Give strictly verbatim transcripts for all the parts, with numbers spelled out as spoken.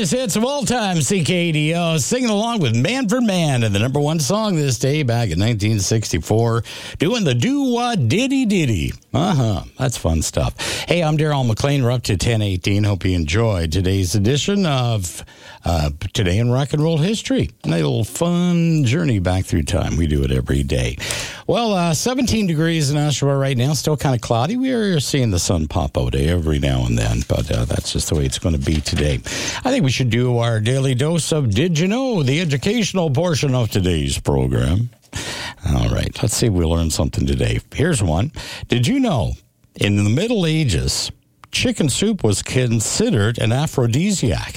greatest hits of all time, C K D O, singing along with Man for Man and the number one song this day back in nineteen sixty-four, doing the do-wah-diddy-diddy. Uh-huh. That's fun stuff. Hey, I'm Daryl McLean. We're up to ten eighteen. Hope you enjoyed today's edition of uh, Today in Rock and Roll History. A little fun journey back through time. We do it every day. Well, uh, seventeen degrees in Oshawa right now. Still kind of cloudy. We are seeing the sun pop out every now and then, but uh, that's just the way it's going to be today. I think we should do our daily dose of Did You Know, the educational portion of today's program. All right, let's see if we learn something today. Here's one. Did you know in the Middle Ages, chicken soup was considered an aphrodisiac?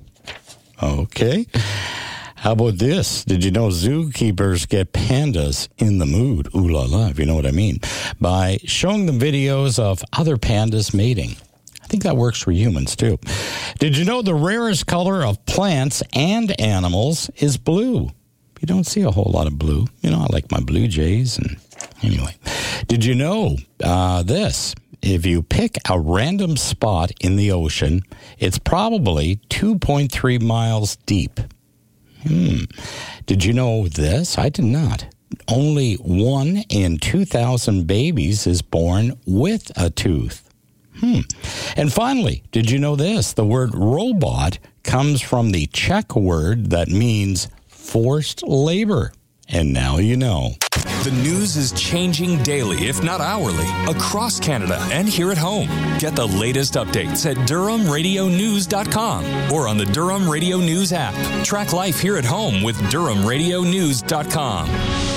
Okay. How about this? Did you know zookeepers get pandas in the mood? Ooh la la, if you know what I mean. By showing them videos of other pandas mating. I think that works for humans, too. Did you know the rarest color of plants and animals is blue? You don't see a whole lot of blue. You know, I like my blue jays. And anyway, did you know uh, this? If you pick a random spot in the ocean, it's probably two point three miles deep. Hmm. Did you know this? I did not. Only one in two thousand babies is born with a tooth. Hmm. And finally, did you know this? The word robot comes from the Czech word that means forced labor. And now you know. The news is changing daily, if not hourly, across Canada and here at home. Get the latest updates at Durham Radio News dot com or on the Durham Radio News app. Track life here at home with Durham Radio News dot com.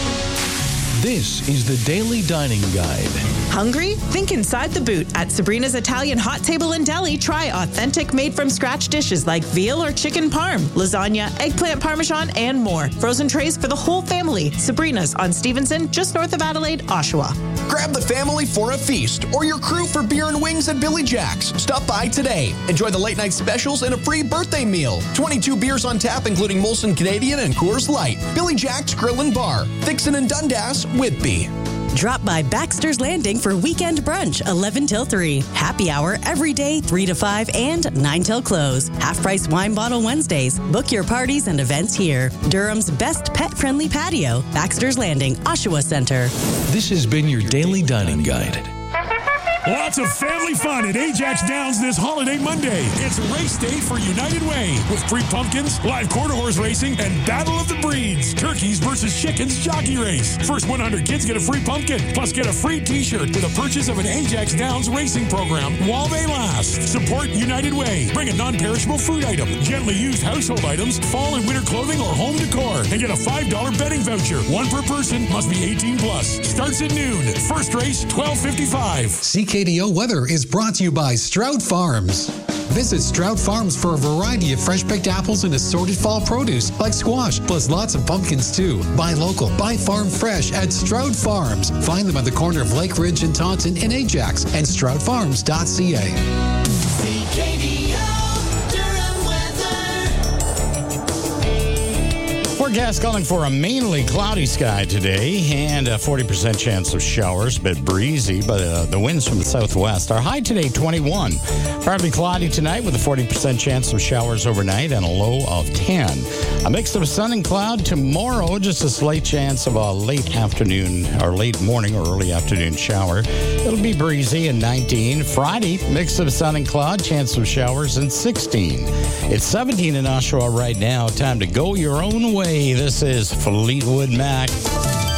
This is the Daily Dining Guide. Hungry? Think inside the boot. At Sabrina's Italian Hot Table and Deli, try authentic made-from-scratch dishes like veal or chicken parm, lasagna, eggplant parmesan, and more. Frozen trays for the whole family. Sabrina's on Stevenson, just north of Adelaide, Oshawa. Grab the family for a feast or your crew for beer and wings at Billy Jack's. Stop by today. Enjoy the late-night specials and a free birthday meal. twenty-two beers on tap, including Molson Canadian and Coors Light. Billy Jack's Grill and Bar. Dixon and Dundas, Whitby. Drop by Baxter's Landing for weekend brunch, eleven till three. Happy hour every day, three to five and nine till close. Half-price wine bottle Wednesdays. Book your parties and events here. Durham's best pet-friendly patio. Baxter's Landing, Oshawa Center. This has been your Daily Dining Guide. Lots of family fun at Ajax Downs this holiday Monday. It's race day for United Way with free pumpkins, live quarter horse racing, and Battle of the Breeds. Turkeys versus chickens jockey race. First one hundred kids get a free pumpkin, plus get a free t-shirt with a purchase of an Ajax Downs racing program while they last. Support United Way. Bring a non-perishable food item, gently used household items, fall and winter clothing, or home decor, and get a five dollars betting voucher. One per person, must be eighteen plus. Starts at noon. First race, twelve fifty-five. C K D O weather is brought to you by Stroud Farms. Visit Stroud Farms for a variety of fresh-picked apples and assorted fall produce like squash, plus lots of pumpkins too. Buy local, buy farm fresh at Stroud Farms. Find them at the corner of Lake Ridge and Taunton in Ajax and stroud farms dot c a. C K D O Durham weather. Forecast calling for a mainly cloudy sky today and a forty percent chance of showers, a bit breezy, but uh, the winds from the southwest. Our high today, twenty-one. Partly cloudy tonight with a forty percent chance of showers overnight and a low of ten. A mix of sun and cloud tomorrow, just a slight chance of a late afternoon or late morning or early afternoon shower. It'll be breezy and nineteen. Friday, mix of sun and cloud, chance of showers and sixteen. It's seventeen in Oshawa right now. Time to go your own way. This is Fleetwood Mac.